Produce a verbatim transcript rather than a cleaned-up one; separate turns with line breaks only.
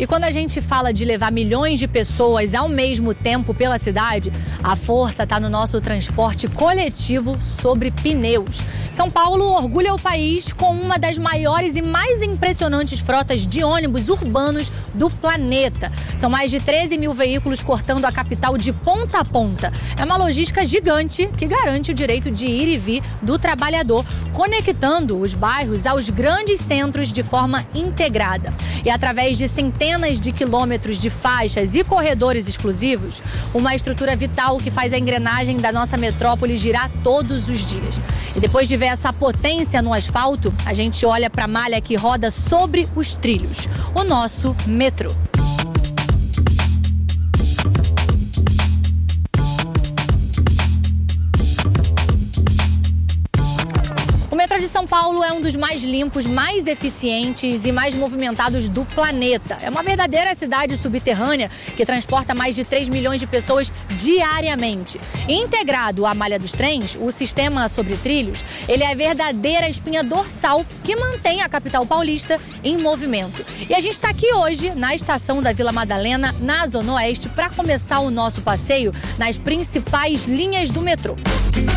E quando a gente fala de levar milhões de pessoas ao mesmo tempo pela cidade, a força está no nosso transporte coletivo sobre pneus. São Paulo orgulha o país com uma das maiores e mais impressionantes frotas de ônibus urbanos do planeta. São mais de treze mil veículos cortando a capital de ponta a ponta. É uma logística gigante que garante o direito de ir e vir do trabalhador, conectando os bairros aos grandes centros de forma integrada. E através de centenas de quilômetros de faixas e corredores exclusivos, uma estrutura vital que faz a engrenagem da nossa metrópole girar todos os dias. E depois de ver essa potência no asfalto, a gente olha para a malha que roda sobre os trilhos, o nosso metrô. O metrô de São Paulo é um dos mais limpos, mais eficientes e mais movimentados do planeta. É uma verdadeira cidade subterrânea que transporta mais de três milhões de pessoas diariamente. Integrado à malha dos trens, o sistema sobre trilhos, ele é a verdadeira espinha dorsal que mantém a capital paulista em movimento. E a gente está aqui hoje na estação da Vila Madalena, na Zona Oeste, para começar o nosso passeio nas principais linhas do metrô.